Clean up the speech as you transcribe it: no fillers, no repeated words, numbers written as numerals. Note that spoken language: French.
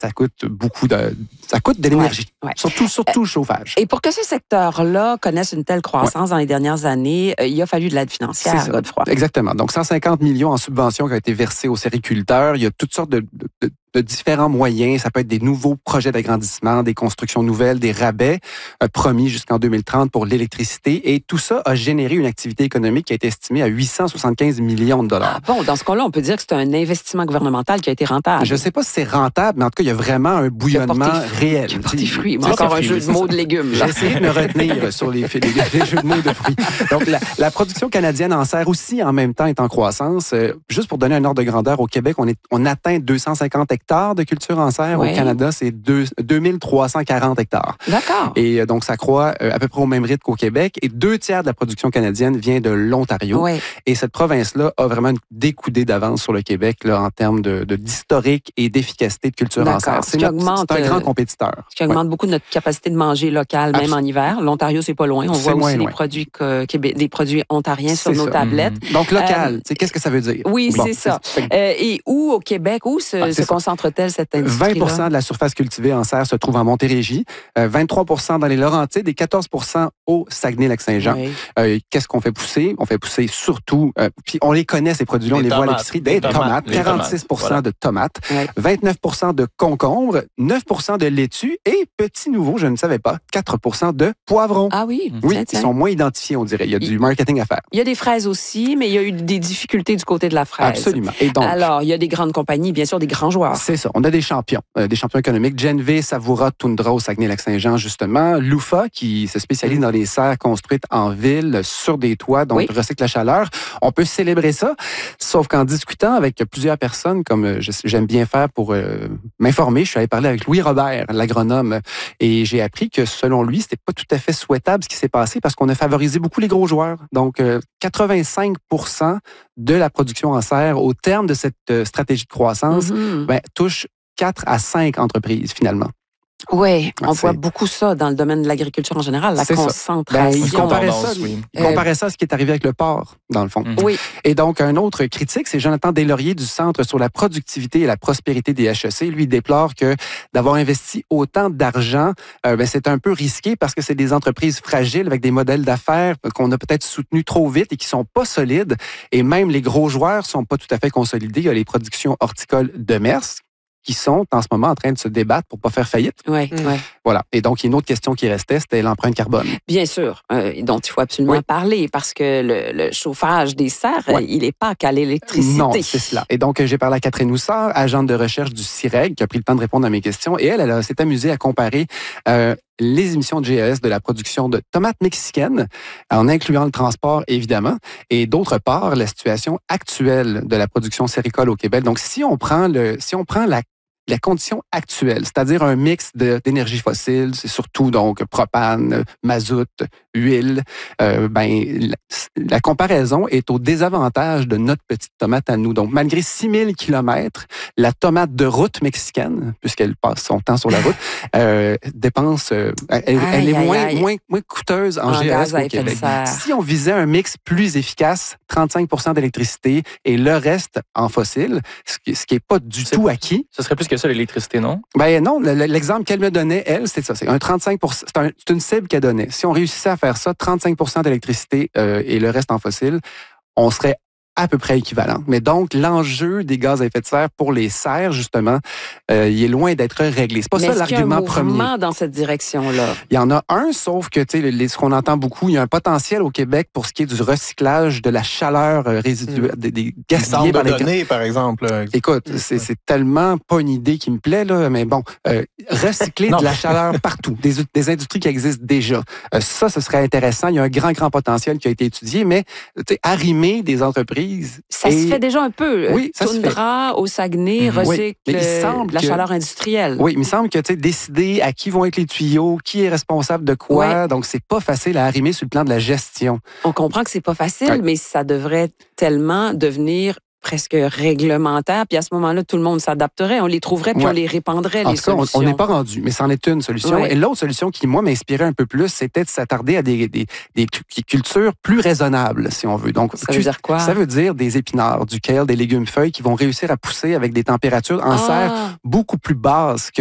ça coûte beaucoup de l'énergie. Ouais. Surtout le chauffage. Et pour que ce secteur-là connaisse une telle croissance dans les dernières années, il a fallu de l'aide financière, Godefroy. Exactement. Donc, 150 millions en subventions qui ont été versées aux sériculteurs. Il y a toutes sortes de différents moyens. Ça peut être des nouveaux projets d'agrandissement, des constructions nouvelles, des rabais promis jusqu'en 2030 pour l'électricité. Et tout ça a généré une activité économique qui a été estimée à 875 millions de dollars. Ah bon, dans ce cas-là, on peut dire que c'est un investissement gouvernemental qui a été rentable. Je ne sais pas si c'est rentable, mais en tout cas, il y a vraiment un bouillonnement réel. Qui a porté fruit. Encore un jeu de mots de légumes. J'ai essayé de me retenir sur les jeux de mots de fruits. Donc, la production canadienne en serre aussi, en même temps, est en croissance. Juste pour donner un ordre de grandeur, au Québec, on atteint 250 hectares de culture en serre. Oui. Au Canada, c'est 2340 hectares. D'accord. Et donc, ça croît à peu près au même rythme qu'au Québec. Et 2/3 de la production canadienne vient de l'Ontario. Oui. Et cette province-là a vraiment une découdée d'avance sur le Québec là, en termes d'historique et d'efficacité de culture en serre. C'est un grand compétiteur. Ce qui augmente beaucoup notre capacité de manger local, même en hiver. L'Ontario, c'est pas loin. On voit aussi des produits ontariens sur nos tablettes. Donc, local, qu'est-ce que ça veut dire? Oui, c'est ça. Et où au Québec, où se concentre-t-elle cette industrie-là? 20 de la surface cultivée en serre se trouve en Montérégie, 23 dans les Laurentides et 14 au Saguenay-Lac-Saint-Jean. Oui. Qu'est-ce qu'on fait pousser? On fait pousser surtout, puis on les connaît, ces produits-là, on les voit à l'épicerie, des tomates, 46 de tomates, 29 de concombres, 9 de laitue et, petit nouveau, je ne savais pas, 4 de poivrons. Ah oui? Oui, ils sont moins identifiés, on dirait. Il y a du marketing à faire. Il y a des fraises aussi, mais il y a eu des difficultés du côté de la fraise. Absolument. Et donc, alors, il y a des grandes compagnies, bien sûr, des grands joueurs. C'est ça. On a des champions économiques. Genv, Savoura, Tundra au Saguenay-Lac-Saint-Jean, justement. Lufa, qui se spécialise dans les serres construites en ville, sur des toits, donc recycle la chaleur. On peut célébrer ça, sauf qu'en discutant avec plusieurs personnes, comme j'aime bien faire pour m'informer, je suis allé parler avec Louis Robert, l'agronome, et j'ai appris que, selon lui, c'était pas tout à fait souhaitable ce qui s'est passé parce qu'on a favorisé beaucoup les gros joueurs. Donc, 85 de la production en serre, au terme de cette stratégie de croissance, touche 4 à 5 entreprises, finalement. Oui, on voit beaucoup ça dans le domaine de l'agriculture en général, la concentration. Il comparait ça à ce qui est arrivé avec le porc, dans le fond. Oui. Et donc, un autre critique, c'est Jonathan Deslauriers du Centre sur la productivité et la prospérité des HEC. Lui, déplore que d'avoir investi autant d'argent, c'est un peu risqué parce que c'est des entreprises fragiles avec des modèles d'affaires qu'on a peut-être soutenus trop vite et qui sont pas solides. Et même les gros joueurs sont pas tout à fait consolidés. Il y a les productions horticoles de Mers qui sont en ce moment en train de se débattre pour pas faire faillite. Oui. Voilà. Et donc, il y a une autre question qui restait, c'était l'empreinte carbone. Bien sûr, dont il faut absolument parler parce que le chauffage des serres, il n'est pas qu'à l'électricité. Non, c'est cela. Et donc, j'ai parlé à Catherine Houssard, agente de recherche du CIREG, qui a pris le temps de répondre à mes questions. Et elle s'est amusée à comparer les émissions de GES de la production de tomates mexicaines, en incluant le transport, évidemment, et d'autre part, la situation actuelle de la production séricole au Québec. Donc, si on prend la condition actuelle, c'est-à-dire un mix d'énergie fossile, c'est surtout donc propane, mazout, huile, la comparaison est au désavantage de notre petite tomate à nous. Donc, malgré 6000 kilomètres, la tomate de route mexicaine, puisqu'elle passe son temps sur la route, dépense, elle est moins coûteuse en GES au Québec. Si on visait un mix plus efficace, 35 d'électricité et le reste en fossile, ce qui n'est pas du tout acquis. Ce serait plus que ça, l'électricité, non? Ben non, l'exemple qu'elle me donnait, elle, c'est ça. C'est un 35 c'est une cible qu'elle donnait. Si on réussissait à faire ça, 35 d'électricité et le reste en fossile, on serait à peu près équivalent. Mais donc, l'enjeu des gaz à effet de serre pour les serres, justement, il est loin d'être réglé. C'est pas ça l'argument premier. Mais est-ce qu'il y a un mouvement dans cette direction-là? Il y en a un, sauf que, tu sais, ce qu'on entend beaucoup, il y a un potentiel au Québec pour ce qui est du recyclage de la chaleur résiduelle, des gaspillés par les données, par exemple. Écoute, c'est tellement pas une idée qui me plaît, là, mais bon, recycler de la chaleur partout, des industries qui existent déjà. Ça, ce serait intéressant. Il y a un grand potentiel qui a été étudié, mais, tu sais, arrimer des entreprises. Ça se fait déjà un peu. Oui, ça Tundra au Saguenay recycle la chaleur industrielle. Oui, il me semble que décider à qui vont être les tuyaux, qui est responsable de quoi, donc c'est pas facile à arrimer sur le plan de la gestion. On comprend que c'est pas facile, mais ça devrait tellement devenir presque réglementaires, puis à ce moment-là, tout le monde s'adapterait, on les trouverait, puis on les répandrait, les solutions. En tout cas, on n'est pas rendu, mais c'en est une solution. Et l'autre solution qui, moi, m'inspirait un peu plus, c'était de s'attarder à des cultures plus raisonnables, si on veut. Donc, ça veut dire quoi? Ça veut dire des épinards, du kale, des légumes feuilles qui vont réussir à pousser avec des températures en serre beaucoup plus basses